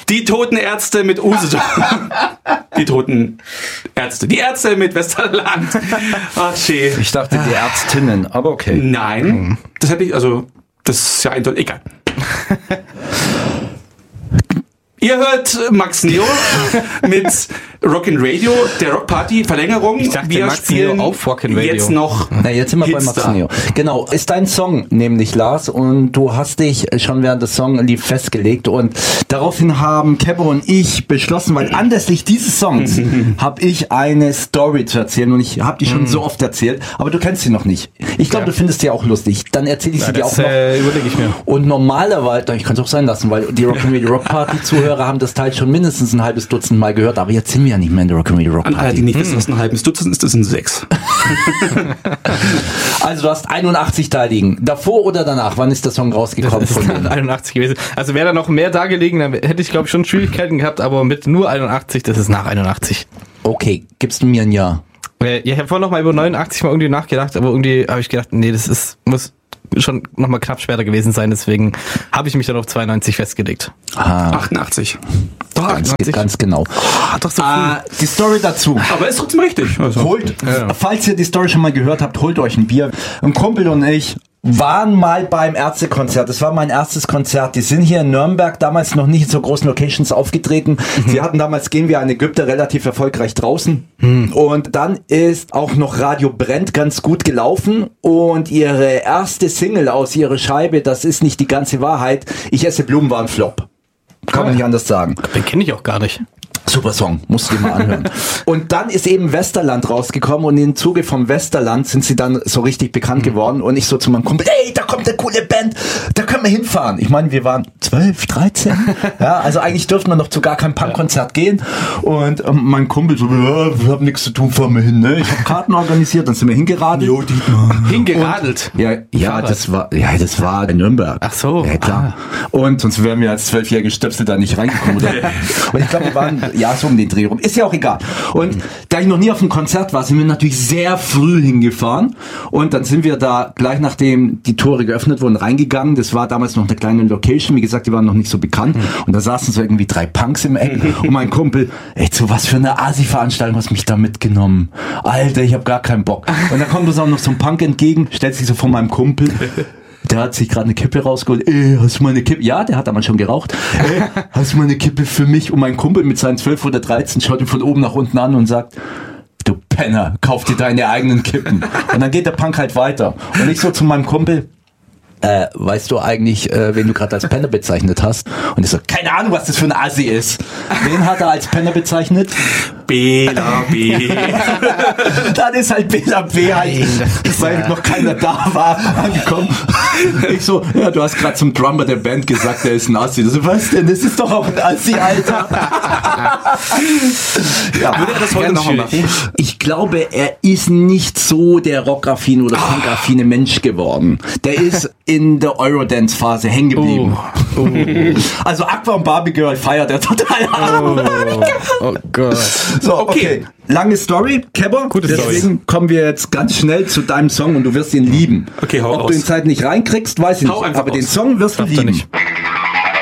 Die Toten Ärzte mit Usedom. Die Toten Ärzte. Die Ärzte mit Westerland. Ach, schön. Ich dachte, die Ärztinnen, aber okay. Nein. Das hätte ich, also, das ist ja eindeutig. Egal. Ihr hört Max Neo mit Rockin' Radio, der Rockparty Verlängerung. Ich dachte, wir Max spielen Neo auf Rockin' Radio. Jetzt noch. Na, jetzt sind wir bei Max Hitstar. Neo. Genau, ist dein Song nämlich, Lars, und du hast dich schon während des Songs lief festgelegt und daraufhin haben Kebbo und ich beschlossen, weil anlässlich dieses Songs habe ich eine Story zu erzählen und ich habe die schon so oft erzählt, aber du kennst sie noch nicht. Ich glaube, du findest sie auch lustig. Dann erzähle ich sie dir auch noch. Überlege ich mir. Und normalerweise, ich kann es auch sein lassen, weil die Rockin' Radio Rock Party Zuhörer haben das Teil schon mindestens ein halbes Dutzend Mal gehört, aber jetzt sind wir ja nicht mehr in der Rockin' Radio Rock An alle, die Party. nicht wissen, was ein halbes Dutzend ist, das sind 6. Also du hast 81 da liegen. Davor oder danach? Wann ist der Song rausgekommen Das ist von denen? 81 gewesen. Also wäre da noch mehr da gelegen, dann hätte ich, glaube ich, schon Schwierigkeiten gehabt, aber mit nur 81, das ist nach 81. Okay, gibst du mir ein Jahr? Ja, ich habe vorhin noch mal über 89 mal irgendwie nachgedacht, aber irgendwie habe ich gedacht, nee, muss schon noch mal knapp später gewesen sein, deswegen habe ich mich dann auf 92 festgelegt. 88. Doch, Ganz genau. doch so früh. Die Story dazu. Aber ist trotzdem richtig. Also. Holt, Ja. falls ihr die Story schon mal gehört habt, holt euch ein Bier. Ein Kumpel und ich waren mal beim Ärztekonzert. Das war mein erstes Konzert. Die sind hier in Nürnberg damals noch nicht in so großen Locations aufgetreten. Sie hatten damals Gehen wir an Ägypter relativ erfolgreich draußen. Und dann ist auch noch Radio Brennt ganz gut gelaufen. Und ihre erste Single aus ihrer Scheibe, das ist nicht die ganze Wahrheit. Ich esse Blumen, war ein Flop. Kann man nicht anders sagen. Den kenne ich auch gar nicht. Super Song, musst du dir mal anhören. Und dann ist eben Westerland rausgekommen und im Zuge vom Westerland sind sie dann so richtig bekannt geworden und ich so zu meinem Kumpel, ey, da kommt eine coole Band, da können wir hinfahren. Ich meine, wir waren 12, 13, ja, also eigentlich dürften wir noch zu gar keinem Punkkonzert gehen und mein Kumpel so, ja, wir haben nichts zu tun, fahren wir hin, ne? Ich habe Karten organisiert, dann sind wir hingeradelt. Jo, Dietmar. Hingeradelt. Ja, das war in Nürnberg. Ach so. Ja, klar. Und sonst wären wir als 12-jährige Stöpsel da nicht reingekommen. Oder? Und ich glaube, wir waren so um den Dreh rum. Ist ja auch egal. Und da ich noch nie auf einem Konzert war, sind wir natürlich sehr früh hingefahren. Und dann sind wir da gleich nachdem die Tore geöffnet wurden reingegangen. Das war damals noch eine kleine Location. Wie gesagt, die waren noch nicht so bekannt. Und da saßen so irgendwie 3 Punks im Eck. Und mein Kumpel, ey, so was für eine Asi-Veranstaltung hast du mich da mitgenommen. Alter, ich hab gar keinen Bock. Und dann kommt uns auch noch so ein Punk entgegen, stellt sich so vor meinem Kumpel. Der hat sich gerade eine Kippe rausgeholt. Ey, hast du mal eine Kippe? Ja, der hat damals schon geraucht. Ey, hast du mal eine Kippe für mich? Und mein Kumpel mit seinen 12 oder 13 schaut ihn von oben nach unten an und sagt, du Penner, kauf dir deine eigenen Kippen. Und dann geht der Punk halt weiter. Und ich so zu meinem Kumpel, weißt du eigentlich, wen du gerade als Penner bezeichnet hast? Und ich so, keine Ahnung, was das für ein Assi ist. Wen hat er als Penner bezeichnet? Bela B. Dann ist halt Bela B. halt, weil noch keiner da war, angekommen. Ich so, ja, du hast gerade zum Drummer der Band gesagt, der ist ein Assi. Das, was denn? Das ist doch auch ein Assi, Alter. Ja, Würde er das heute noch mal machen? ich glaube, er ist nicht so der rockaffine oder punkaffine Mensch geworden. Der ist in der Eurodance-Phase hängen geblieben. Also Aqua und Barbie Girl feiert er total ab. Oh Gott. So, okay. Lange Story, Kebber. Gute Story. Deswegen kommen wir jetzt ganz schnell zu deinem Song und du wirst ihn lieben. Okay, hau Ob raus. du ihn Zeit nicht reinkriegst, weiß ich Hau nicht. einfach Aber den raus. Song wirst du Darf er lieben. nicht.